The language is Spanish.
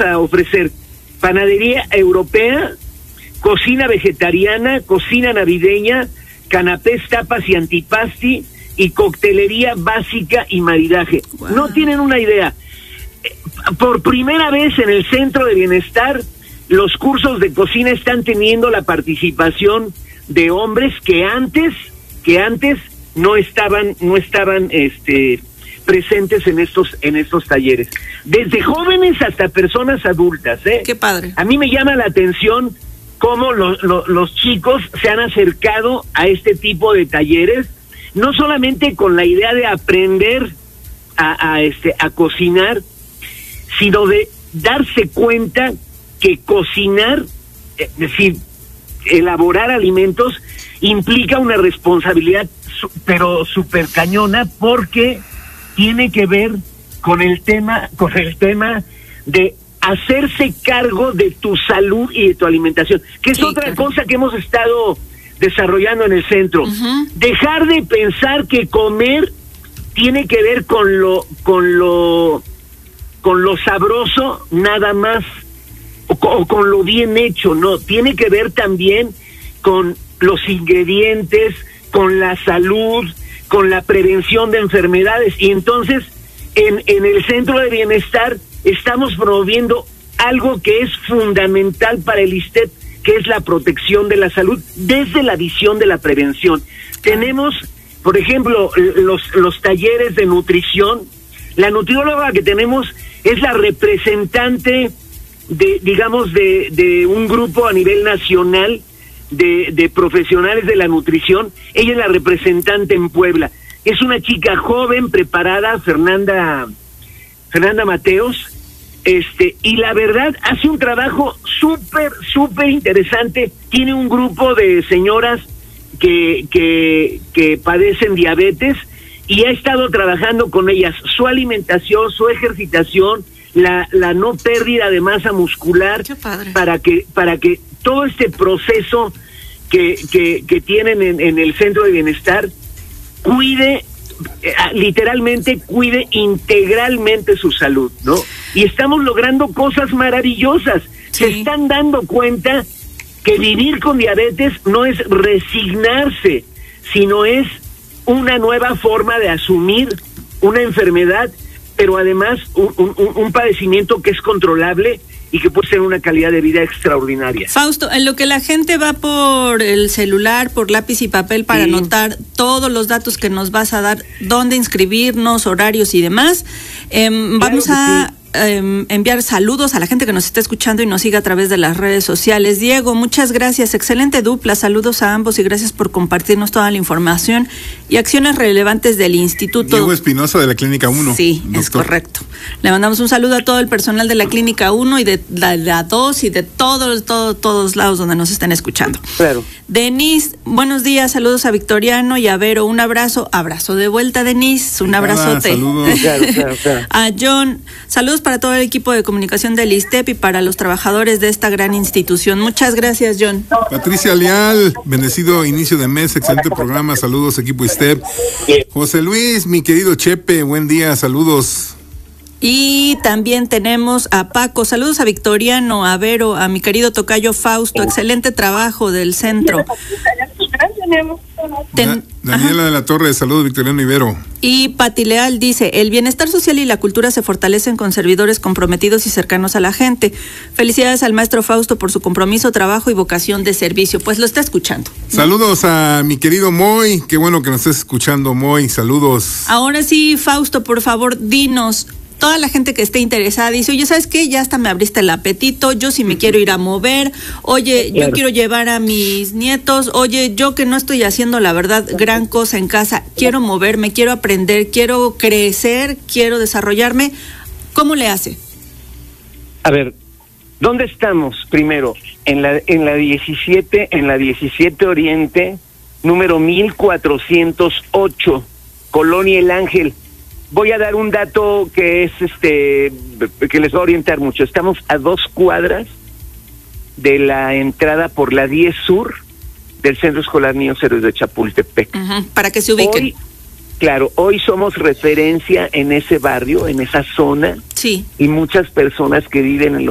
a ofrecer panadería europea, cocina vegetariana, cocina navideña, canapés, tapas y antipasti, y coctelería básica y maridaje. Wow. No tienen una idea. Por primera vez en el Centro de Bienestar, los cursos de cocina están teniendo la participación de hombres que antes no estaban presentes en estos talleres. Desde jóvenes hasta personas adultas, ¿eh? Qué padre. A mí me llama la atención cómo los chicos se han acercado a este tipo de talleres, no solamente con la idea de aprender a cocinar, sino de darse cuenta que cocinar, es decir, elaborar alimentos, implica una responsabilidad pero súper cañona, porque tiene que ver con el tema de hacerse cargo de tu salud y de tu alimentación, que es otra cosa que hemos estado desarrollando en el centro. Uh-huh. Dejar de pensar que comer tiene que ver con lo sabroso nada más, o con lo bien hecho, no, tiene que ver también con los ingredientes, con la salud, con la prevención de enfermedades. Y entonces en el Centro de Bienestar estamos promoviendo algo que es fundamental para el ISSSTEP, que es la protección de la salud desde la visión de la prevención. Tenemos, por ejemplo, los talleres de nutrición. La nutrióloga que tenemos es la representante de un grupo a nivel nacional de profesionales de la nutrición. Ella es la representante en Puebla. Es una chica joven, preparada, Fernanda Mateos, y la verdad hace un trabajo súper interesante. Tiene un grupo de señoras que padecen diabetes, y ha estado trabajando con ellas su alimentación, su ejercitación, la no pérdida de masa muscular, para que todo este proceso que tienen en el Centro de Bienestar literalmente cuide integralmente su salud, ¿no? Y estamos logrando cosas maravillosas. Sí. Se están dando cuenta que vivir con diabetes no es resignarse, sino es una nueva forma de asumir una enfermedad, pero además un padecimiento que es controlable y que puede ser una calidad de vida extraordinaria. Fausto, en lo que la gente va por el celular, por lápiz y papel para anotar todos los datos que nos vas a dar, dónde inscribirnos, horarios y demás, vamos a enviar saludos a la gente que nos está escuchando y nos sigue a través de las redes sociales. Diego, muchas gracias, excelente dupla, saludos a ambos y gracias por compartirnos toda la información y acciones relevantes del instituto. Diego Espinosa de la Clínica 1. Sí, doctor. Es correcto. Le mandamos un saludo a todo el personal de la Clínica 1 y de la 2 y de todos lados donde nos están escuchando. Claro. Denise, buenos días, saludos a Victoriano y a Vero, un abrazo de vuelta, Denise, un abrazote. Saludos. Claro. A John, saludos para todo el equipo de comunicación del ISSSTEP y para los trabajadores de esta gran institución. Muchas gracias, John. Patricia Leal, bendecido inicio de mes, excelente programa, saludos equipo ISSSTEP. José Luis, mi querido Chepe, buen día, saludos. Y también tenemos a Paco, saludos a Victoriano, a Vero, a mi querido tocayo Fausto, excelente trabajo del centro. Daniela de la Torre, saludos Victoriano Ibero. Y Pati Leal dice, el bienestar social y la cultura se fortalecen con servidores comprometidos y cercanos a la gente. Felicidades al maestro Fausto por su compromiso, trabajo y vocación de servicio. Pues lo está escuchando. Saludos a mi querido Moy, qué bueno que nos estés escuchando, Moy, saludos. Ahora sí, Fausto, por favor, dinos. Toda la gente que esté interesada dice, oye, ¿sabes qué? Ya hasta me abriste el apetito, yo sí me quiero ir a mover, oye, claro, yo quiero llevar a mis nietos, oye, yo que no estoy haciendo, la verdad, gran cosa en casa, quiero moverme, quiero aprender, quiero crecer, quiero desarrollarme. ¿Cómo le hace? A ver, ¿dónde estamos? Primero, en la 17 Oriente, número 1408, Colonia El Ángel. Voy a dar un dato que es que les va a orientar mucho. Estamos a 2 cuadras de la entrada por la 10 Sur del Centro Escolar Niños Héroes de Chapultepec. Uh-huh, para que se ubiquen. Hoy somos referencia en ese barrio, en esa zona. Sí. Y muchas personas que viven en